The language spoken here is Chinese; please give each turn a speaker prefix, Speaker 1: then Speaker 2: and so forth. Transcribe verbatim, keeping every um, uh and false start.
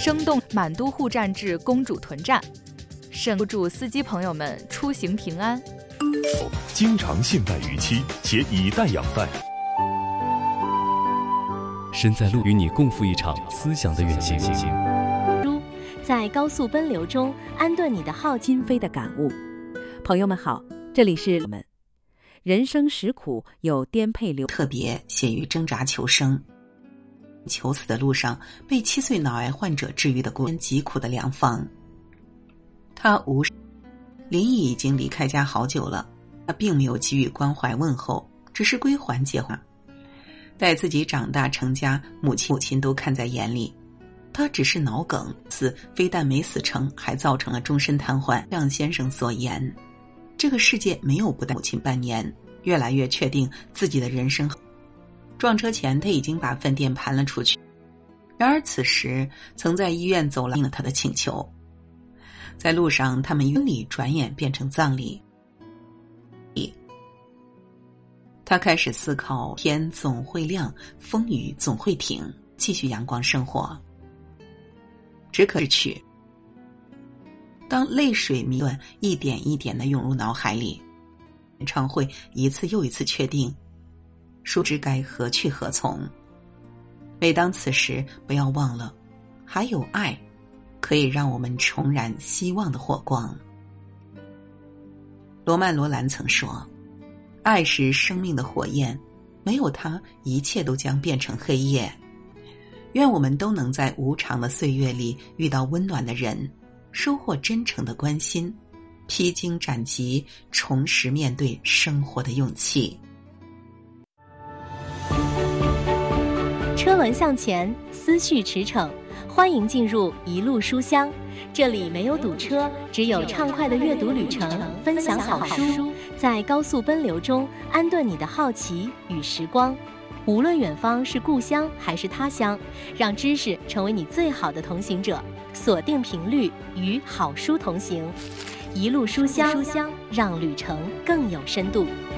Speaker 1: 生动满都护站至公主屯站，慎祝司机朋友们出行平安。
Speaker 2: 经常信贷逾期，且以贷养贷。
Speaker 3: 身在路，与你共赴一场思想的远行。
Speaker 4: 在高速奔流中安顿你的好心扉的感悟。朋友们好，这里是我们人生实苦有颠沛流，
Speaker 5: 特别写于挣扎求生、求死的路上，被七岁脑癌患者治愈的过人疾苦的良方。他无林毅已经离开家好久了，他并没有给予关怀问候，只是归还结婚，待自己长大成家，母亲母亲都看在眼里。他只是脑梗死，非但没死成，还造成了终身瘫痪。像先生所言，这个世界没有不带母亲半年，越来越确定自己的人生。撞车前他已经把饭店盘了出去，然而此时曾在医院走廊应了他的请求。在路上，他们婚礼转眼变成葬礼。他开始思考，天总会亮，风雨总会停，继续阳光生活。只可是去。当泪水迷乱一点一点地涌入脑海里，演唱会一次又一次确定，殊知该何去何从。每当此时，不要忘了，还有爱，可以让我们重燃希望的火光。罗曼·罗兰曾说，爱是生命的火焰，没有它，一切都将变成黑夜。愿我们都能在无常的岁月里遇到温暖的人，收获真诚的关心，披荆斩棘，重拾面对生活的勇气。
Speaker 4: 车轮向前，思绪驰骋，欢迎进入一路书香。这里没有堵车，只有畅快的阅读旅程，分享好书，在高速奔流中安顿你的好奇与时光。无论远方是故乡还是他乡，让知识成为你最好的同行者。锁定频率，与好书同行，一路书香，让旅程更有深度。